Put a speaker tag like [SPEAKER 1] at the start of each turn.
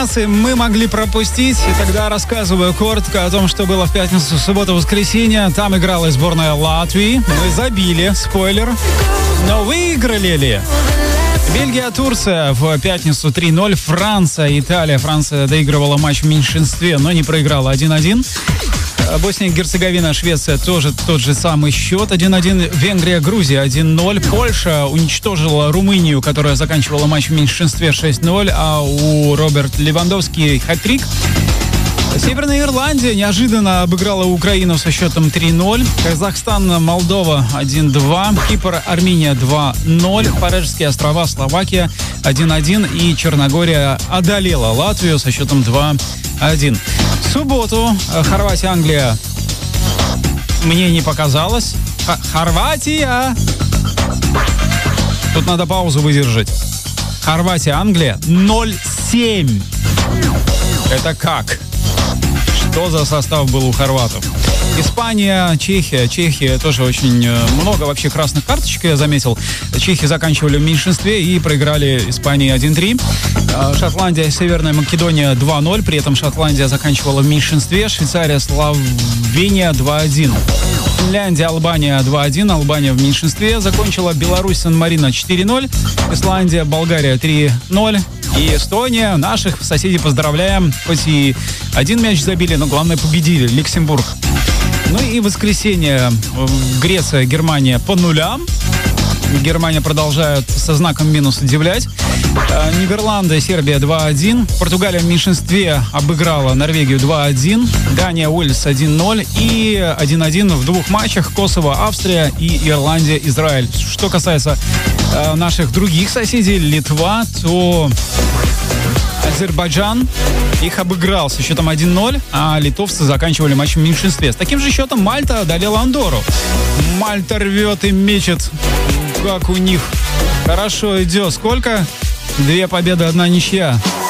[SPEAKER 1] кульминации мы могли пропустить. И тогда рассказываю коротко о том, что было в пятницу, субботу, воскресенье. Там играла сборная Латвии. Мы забили, спойлер. Но выиграли ли? Бельгия, Турция в пятницу 3-0. Франция, Италия. Франция доигрывала матч в меньшинстве, но не проиграла 1-1. Босния и Герцеговина, Швеция тоже тот же самый счет 1-1. Венгрия, Грузия 1-0. Польша уничтожила Румынию, которая заканчивала матч в меньшинстве 6-0, а у Роберта Левандовски хэт-трик. Северная Ирландия неожиданно обыграла Украину со счетом 3-0. Казахстан, Молдова 1-2. Кипр, Армения 2-0. Фарерские острова, Словакия 1-1. И Черногория одолела Латвию со счетом 2-1. В субботу Хорватия, Англия. Мне не показалось. Хорватия! Тут надо паузу выдержать. Хорватия, Англия 0-7. Это как? Что за состав был у хорватов? Испания, Чехия. Чехия тоже очень много вообще красных карточек, я заметил. Чехи заканчивали в меньшинстве и проиграли Испании 1-3. Шотландия, Северная Македония 2-0. При этом Шотландия заканчивала в меньшинстве. Швейцария, Словения 2-1. Финляндия, Албания 2-1. Албания в меньшинстве. Закончила Беларусь, Сан-Марино 4-0. Исландия, Болгария 3-0. И Эстония. Наших соседей поздравляем. Хоть и один мяч забили, но главное победили. Люксембург. Ну и воскресенье. Греция, Германия по нулям. Германия продолжает со знаком минус удивлять. Нидерланды, Сербия 2-1. Португалия в меньшинстве обыграла Норвегию 2-1. Дания, Уэльс 1-0. И 1-1 в двух матчах. Косово, Австрия и Ирландия, Израиль. Что касается наших других соседей, Литва, то Азербайджан их обыграл со счетом 1-0, а литовцы заканчивали матч в меньшинстве. С таким же счетом Мальта одолела Андорру. Мальта рвет и мечет. Как у них хорошо идет. Сколько? 2 победы, 1 ничья.